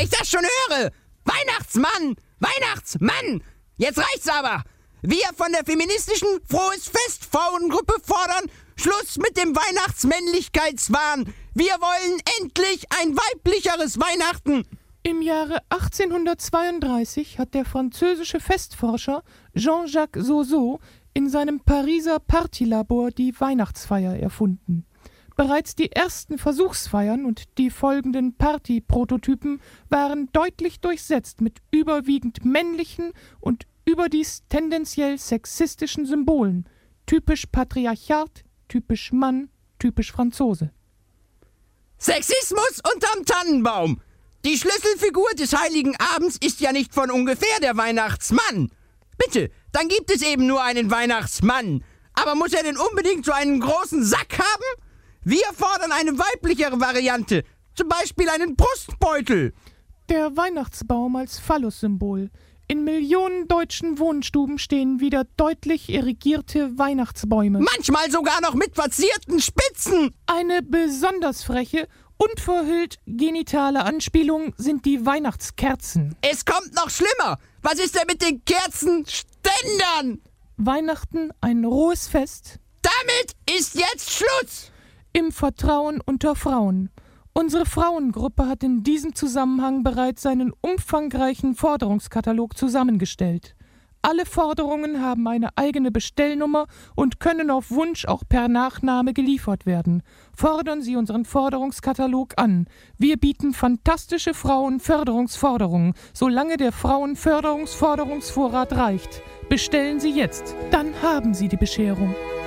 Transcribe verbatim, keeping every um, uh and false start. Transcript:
wenn ich das schon höre. Weihnachtsmann, Weihnachtsmann. Jetzt reicht's aber. Wir von der feministischen Frohes Fest Frauengruppe fordern Schluss mit dem Weihnachtsmännlichkeitswahn. Wir wollen endlich ein weiblicheres Weihnachten. Im Jahre achtzehnhundertzweiunddreißig hat der französische Festforscher Jean-Jacques Zozo in seinem Pariser Partylabor die Weihnachtsfeier erfunden. Bereits die ersten Versuchsfeiern und die folgenden Party-Prototypen waren deutlich durchsetzt mit überwiegend männlichen und überdies tendenziell sexistischen Symbolen. Typisch Patriarchat, typisch Mann, typisch Franzose. Sexismus unterm Tannenbaum. Die Schlüsselfigur des Heiligen Abends ist ja nicht von ungefähr der Weihnachtsmann. Bitte, dann gibt es eben nur einen Weihnachtsmann. Aber muss er denn unbedingt so einen großen Sack haben? Wir fordern eine weiblichere Variante, zum Beispiel einen Brustbeutel. Der Weihnachtsbaum als Phallus-Symbol. In Millionen deutschen Wohnstuben stehen wieder deutlich irrigierte Weihnachtsbäume. Manchmal sogar noch mit verzierten Spitzen. Eine besonders freche, unverhüllt genitale Anspielung sind die Weihnachtskerzen. Es kommt noch schlimmer. Was ist denn mit den Kerzenständern? Weihnachten ein rohes Fest. Damit ist jetzt Schluss. Im Vertrauen unter Frauen. Unsere Frauengruppe hat in diesem Zusammenhang bereits einen umfangreichen Forderungskatalog zusammengestellt. Alle Forderungen haben eine eigene Bestellnummer und können auf Wunsch auch per Nachname geliefert werden. Fordern Sie unseren Forderungskatalog an. Wir bieten fantastische Frauenförderungsforderungen, solange der Frauenförderungsforderungsvorrat reicht. Bestellen Sie jetzt, dann haben Sie die Bescherung.